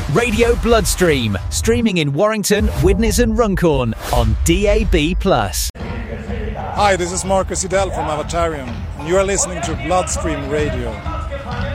Radio Bloodstream, streaming in Warrington, Widnes and Runcorn on DAB+. Hi, this is Marcus Idell from Avatarium, and you are listening to Bloodstream Radio.